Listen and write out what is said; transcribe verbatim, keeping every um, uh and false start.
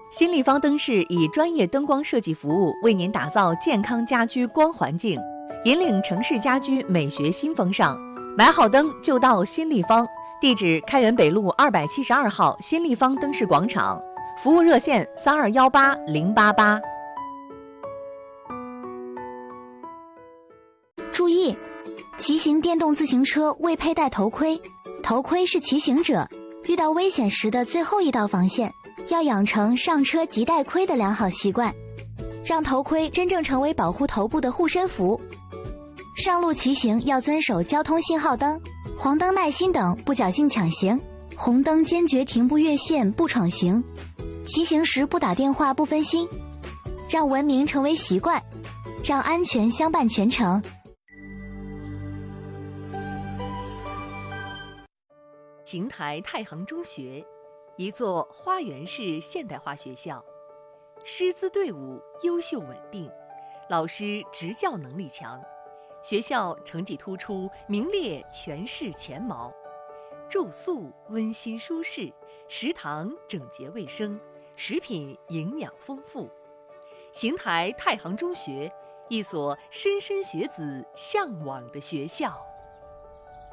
新立方灯饰以专业灯光设计服务，为您打造健康家居光环境，引领城市家居美学新风尚。买好灯就到新立方，地址开元北路二百七十二号新立方灯饰广场，服务热线三二幺八零八八。 注意，骑行电动自行车未佩戴头盔，头盔是骑行者遇到危险时的最后一道防线。要养成上车即戴盔的良好习惯，让头盔真正成为保护头部的护身符。上路骑行要遵守交通信号灯、黄灯耐心等，不侥幸抢行；红灯坚决停步越线，不闯行。骑行时不打电话，不分心，让文明成为习惯，让安全相伴全程。 邢台太行中学，一座花园式现代化学校，师资队伍优秀稳定，老师执教能力强，学校成绩突出，名列全市前茅。住宿温馨舒适，食堂整洁卫生，食品营养丰富。邢台太行中学，一所莘莘学子向往的学校。